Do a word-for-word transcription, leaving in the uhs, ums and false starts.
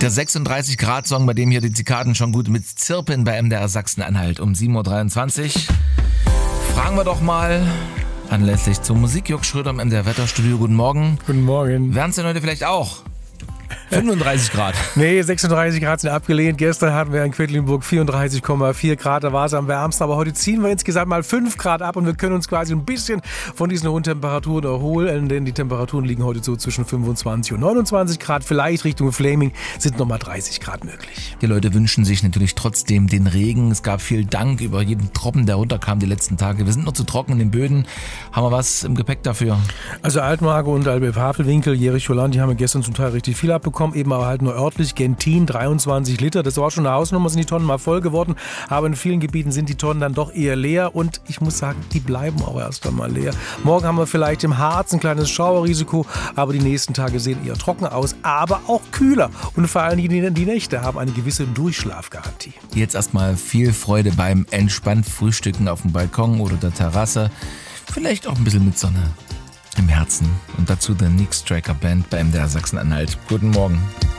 Der sechsunddreißig Grad Song, bei dem hier die Zikaden schon gut mit zirpen bei M D R Sachsen-Anhalt um sieben Uhr dreiundzwanzig. Fragen wir doch mal anlässlich zum Musik Jörg Schröder im M D R Wetterstudio. Guten Morgen. Guten Morgen. Wären es denn heute vielleicht auch fünfunddreißig Grad? Nee, sechsunddreißig Grad sind abgelehnt. Gestern hatten wir in Quedlinburg vierunddreißig Komma vier Grad, da war es am wärmsten. Aber heute ziehen wir insgesamt mal fünf Grad ab und wir können uns quasi ein bisschen von diesen hohen Temperaturen erholen, denn die Temperaturen liegen heute so zwischen fünfundzwanzig und neunundzwanzig Grad. Vielleicht Richtung Flaming sind nochmal dreißig Grad möglich. Die Leute wünschen sich natürlich trotzdem den Regen. Es gab viel Dank über jeden Tropfen, der runterkam die letzten Tage. Wir sind noch zu trocken in den Böden. Haben wir was im Gepäck dafür? Also Altmarke und Albert-Havelwinkel, Jericholand, die haben wir gestern zum Teil richtig viel abbekommen. Eben aber halt nur örtlich. Gentin dreiundzwanzig Liter, das war schon eine Hausnummer, sind die Tonnen mal voll geworden, aber in vielen Gebieten sind die Tonnen dann doch eher leer und ich muss sagen, die bleiben auch erst einmal leer. Morgen haben wir vielleicht im Harz ein kleines Schauerrisiko, aber die nächsten Tage sehen eher trocken aus, aber auch kühler und vor allem die, die Nächte haben eine gewisse Durchschlafgarantie. Jetzt erstmal viel Freude beim entspannt Frühstücken auf dem Balkon oder der Terrasse, vielleicht auch ein bisschen mit Sonne im Herzen und dazu der Nick Striker Band bei M D R Sachsen-Anhalt. Guten Morgen.